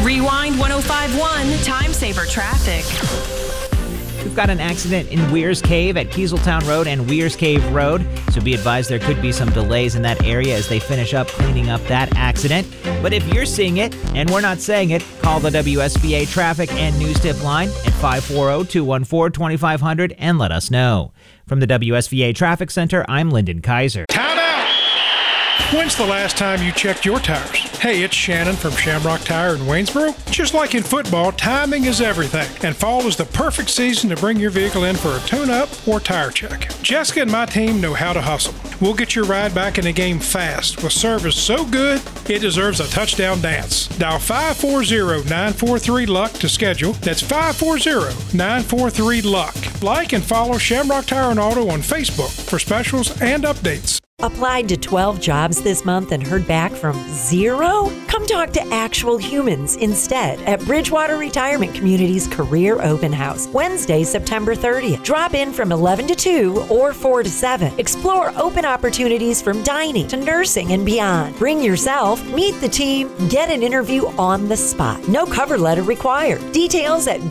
Rewind 105.1 Time Saver Traffic. We've got an accident in Weir's Cave at Kieseltown Road and Weir's Cave Road, so be advised there could be some delays in that area as they finish up cleaning up that accident. But if you're seeing it and we're not saying it, call the WSVA Traffic and News Tip line at 540-214-2500 and let us know. From the WSVA Traffic Center, I'm Lyndon Kaiser. Time out! When's the last time you checked your tires? Hey, it's Shannon from Shamrock Tire in Waynesboro. Just like in football, timing is everything, and fall is the perfect season to bring your vehicle in for a tune-up or tire check. Jessica and my team know how to hustle. We'll get your ride back in the game fast with service so good, it deserves a touchdown dance. Dial 540-943-LUCK to schedule. That's 540-943-LUCK. Like and follow Shamrock Tire and Auto on Facebook for specials and updates. Applied to 12 jobs this month and heard back from 0? Come talk to actual humans instead at Bridgewater Retirement Community's Career Open House, Wednesday, September 30th. Drop in from 11 to 2 or 4 to 7. Explore open opportunities from dining to nursing and beyond. Bring yourself, meet the team, get an interview on the spot. No cover letter required. Details at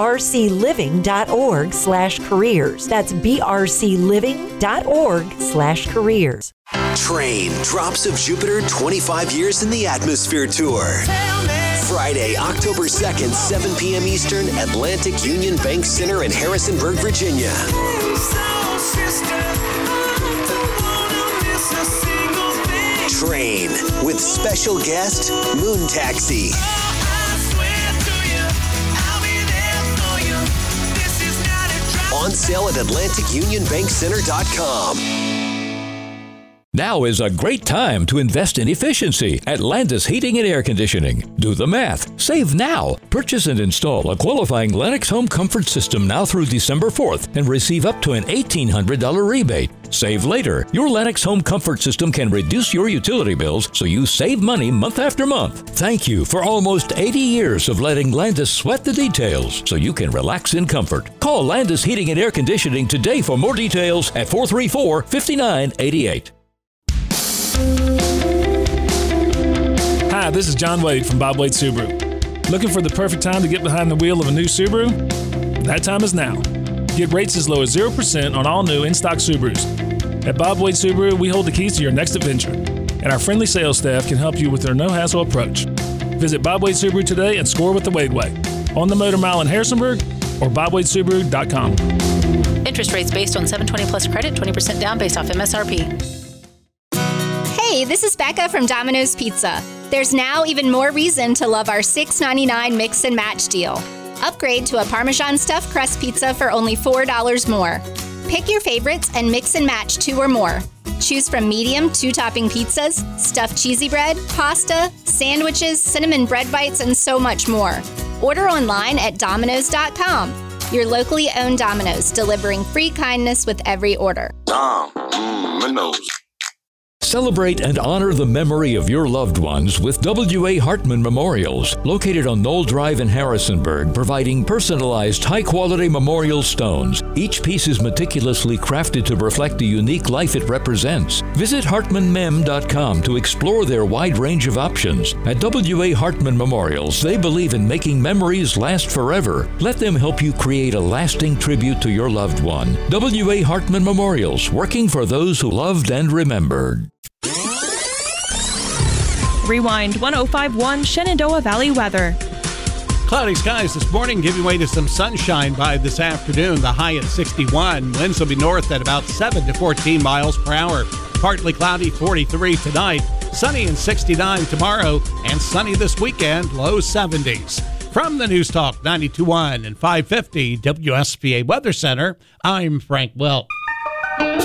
brcliving.org/careers. That's brcliving.org/careers. Train Drops of Jupiter 25 Years in the Atmosphere Tour. Friday, October 2nd, 7 p.m. Eastern, Atlantic Union Bank Center in Harrisonburg, Virginia. Train with special guest Moon Taxi. On sale at AtlanticUnionBankCenter.com. Now is a great time to invest in efficiency at Landis Heating and Air Conditioning. Do the math. Save now. Purchase and install a qualifying Lennox home comfort system now through December 4th and receive up to an $1,800 rebate. Save later. Your Lennox home comfort system can reduce your utility bills so you save money month after month. Thank you for almost 80 years of letting Landis sweat the details so you can relax in comfort. Call Landis Heating and Air Conditioning today for more details at 434-5988. Hi, this is John Wade from Bob Wade Subaru. Looking for the perfect time to get behind the wheel of a new Subaru? That time is now. Get rates as low as 0% on all new in-stock Subarus. At Bob Wade Subaru, we hold the keys to your next adventure, and our friendly sales staff can help you with their no-hassle approach. Visit Bob Wade Subaru today and score with the Wade Way. On the Motor Mile in Harrisonburg or BobWadeSubaru.com. Interest rates based on 720 plus credit, 20% down based off MSRP. Hey, this is Becca from Domino's Pizza. There's now even more reason to love our $6.99 mix and match deal. Upgrade to a Parmesan stuffed crust pizza for only $4 more. Pick your favorites and mix and match 2 or more. Choose from medium 2-topping pizzas, stuffed cheesy bread, pasta, sandwiches, cinnamon bread bites, and so much more. Order online at Domino's.com. Your locally owned Domino's, delivering free kindness with every order. Celebrate and honor the memory of your loved ones with W.A. Hartman Memorials, located on Knoll Drive in Harrisonburg, providing personalized, high-quality memorial stones. Each piece is meticulously crafted to reflect the unique life it represents. Visit HartmanMem.com to explore their wide range of options. At W.A. Hartman Memorials, they believe in making memories last forever. Let them help you create a lasting tribute to your loved one. W.A. Hartman Memorials, working for those who loved and remembered. Rewind 105.1 Shenandoah Valley weather. Cloudy skies this morning, giving way to some sunshine by this afternoon. The high at 61. Winds will be north at about 7 to 14 miles per hour. Partly cloudy, 43 tonight. Sunny and 69 tomorrow. And sunny this weekend, low 70s. From the News Talk 92.1 and 550 WSVA Weather Center, I'm Frank Welch.